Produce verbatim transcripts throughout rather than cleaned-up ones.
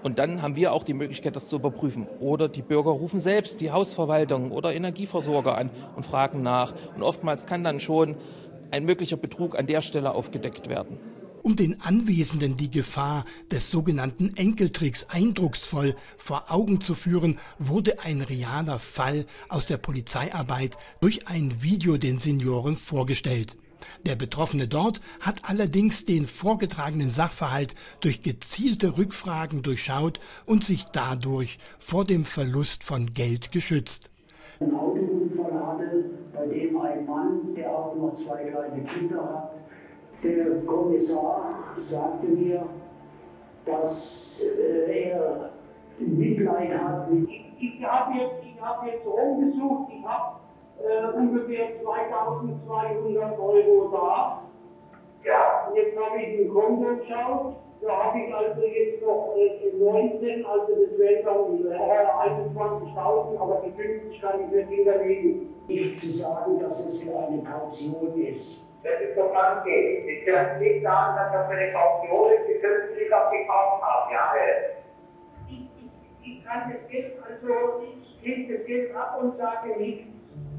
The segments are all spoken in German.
Und dann haben wir auch die Möglichkeit, das zu überprüfen. Oder die Bürger rufen selbst die Hausverwaltung oder Energieversorger an und fragen nach. Und oftmals kann dann schon ein möglicher Betrug an der Stelle aufgedeckt werden. Um den Anwesenden die Gefahr des sogenannten Enkeltricks eindrucksvoll vor Augen zu führen, wurde ein realer Fall aus der Polizeiarbeit durch ein Video den Senioren vorgestellt. Der Betroffene dort hat allerdings den vorgetragenen Sachverhalt durch gezielte Rückfragen durchschaut und sich dadurch vor dem Verlust von Geld geschützt. Ein Autounfall hatte, bei dem ein Mann, der auch noch zwei kleine Kinder hat. Der Kommissar sagte mir, dass äh, er Mitleid hat. Ich, ich habe jetzt, ich hab jetzt rumgesucht, ich habe äh, ungefähr zweitausendzweihundert Euro da. Ja. Und jetzt habe ich ein Konto geschaut, da habe ich also jetzt noch äh, neunzehn, also das wären dann äh, einundzwanzigtausend, aber die fünfzig kann ich nicht hinterlegen. Nicht zu sagen, dass es für eine Kaution ist. Das ist doch ganz geht. Sie können nicht sagen, dass das für eine Kaution ist, Sie können es nicht auf gekauft haben, ja? Ich, ich, ich kann das Geld, also ich gebe das Geld ab und sage nichts.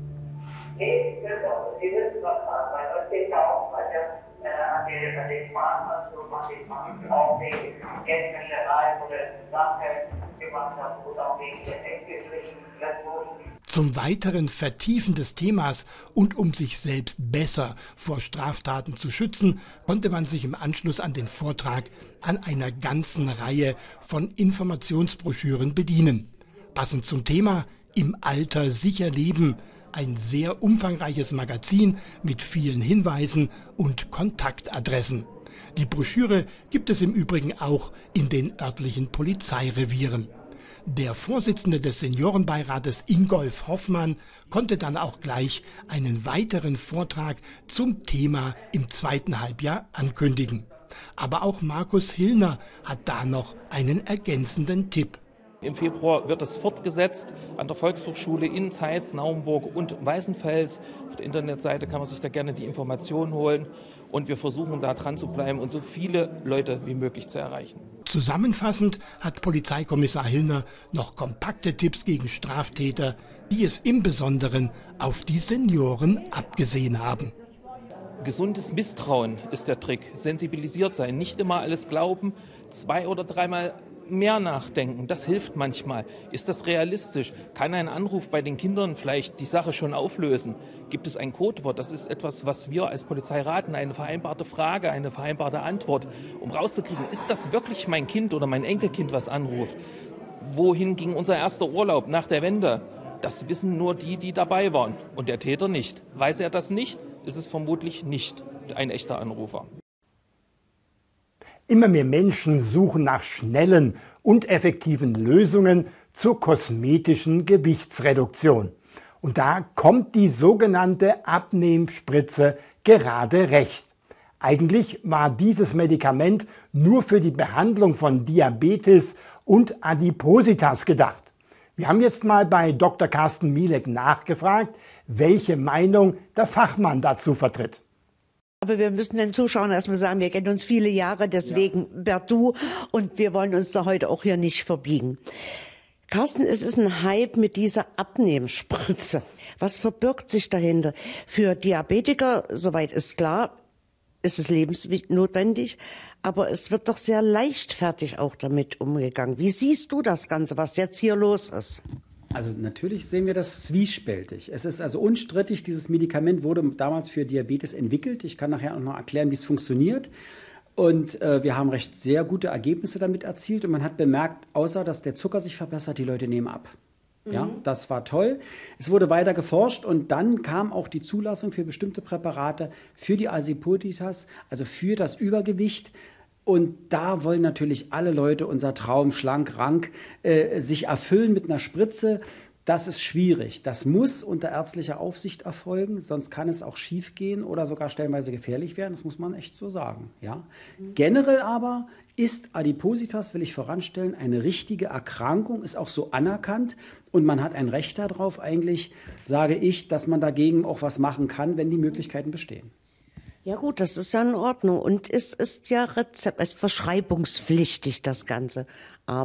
Nee, das ist, Sie wissen was sagen, weil das steht ja auch bei der, äh, an der, an den Sparkassen, wo man den Mann auch wegen Geldwäscherei oder Sache gemacht hat, oder auch wegen der Enkeltrick, das wurde. Zum weiteren Vertiefen des Themas und um sich selbst besser vor Straftaten zu schützen, konnte man sich im Anschluss an den Vortrag an einer ganzen Reihe von Informationsbroschüren bedienen. Passend zum Thema Im Alter sicher leben, ein sehr umfangreiches Magazin mit vielen Hinweisen und Kontaktadressen. Die Broschüre gibt es im Übrigen auch in den örtlichen Polizeirevieren. Der Vorsitzende des Seniorenbeirates Ingolf Hoffmann konnte dann auch gleich einen weiteren Vortrag zum Thema im zweiten Halbjahr ankündigen. Aber auch Markus Hillner hat da noch einen ergänzenden Tipp. Im Februar wird es fortgesetzt an der Volkshochschule in Zeitz, Naumburg und Weißenfels. Auf der Internetseite kann man sich da gerne die Informationen holen. Und wir versuchen da dran zu bleiben und so viele Leute wie möglich zu erreichen. Zusammenfassend hat Polizeikommissar Hillner noch kompakte Tipps gegen Straftäter, die es im Besonderen auf die Senioren abgesehen haben. Gesundes Misstrauen ist der Trick. Sensibilisiert sein, nicht immer alles glauben, zwei oder dreimal mehr nachdenken. Das hilft manchmal. Ist das realistisch? Kann ein Anruf bei den Kindern vielleicht die Sache schon auflösen? Gibt es ein Codewort? Das ist etwas, was wir als Polizei raten. Eine vereinbarte Frage, eine vereinbarte Antwort, um rauszukriegen, ist das wirklich mein Kind oder mein Enkelkind, was anruft? Wohin ging unser erster Urlaub nach der Wende? Das wissen nur die, die dabei waren und der Täter nicht. Weiß er das nicht, ist es vermutlich nicht ein echter Anrufer. Immer mehr Menschen suchen nach schnellen und effektiven Lösungen zur kosmetischen Gewichtsreduktion. Und da kommt die sogenannte Abnehmspritze gerade recht. Eigentlich war dieses Medikament nur für die Behandlung von Diabetes und Adipositas gedacht. Wir haben jetzt mal bei Doktor Carsten Mielek nachgefragt, welche Meinung der Fachmann dazu vertritt. Aber wir müssen den Zuschauern erstmal sagen, wir kennen uns viele Jahre, deswegen ja. per Du, und wir wollen uns da heute auch hier nicht verbiegen. Carsten, es ist ein Hype mit dieser Abnehmspritze. Was verbirgt sich dahinter? Für Diabetiker, soweit ist klar, ist es lebensnotwendig, aber es wird doch sehr leichtfertig auch damit umgegangen. Wie siehst du das Ganze, was jetzt hier los ist? Also natürlich sehen wir das zwiespältig. Es ist also unstrittig, dieses Medikament wurde damals für Diabetes entwickelt. Ich kann nachher auch noch erklären, wie es funktioniert. Und äh, wir haben recht sehr gute Ergebnisse damit erzielt. Und man hat bemerkt, außer dass der Zucker sich verbessert, die Leute nehmen ab. Mhm. Ja, das war toll. Es wurde weiter geforscht und dann kam auch die Zulassung für bestimmte Präparate für die Adipositas, also für das Übergewicht. Und da wollen natürlich alle Leute unser Traum schlank, rank äh, sich erfüllen mit einer Spritze. Das ist schwierig. Das muss unter ärztlicher Aufsicht erfolgen, sonst kann es auch schief gehen oder sogar stellenweise gefährlich werden. Das muss man echt so sagen. Ja? Mhm. Generell aber ist Adipositas, will ich voranstellen, eine richtige Erkrankung, ist auch so anerkannt. Und man hat ein Recht darauf eigentlich, sage ich, dass man dagegen auch was machen kann, wenn die Möglichkeiten bestehen. Ja gut, das ist ja in Ordnung. Und es ist ja Rezept, es ist verschreibungspflichtig, das Ganze. Aber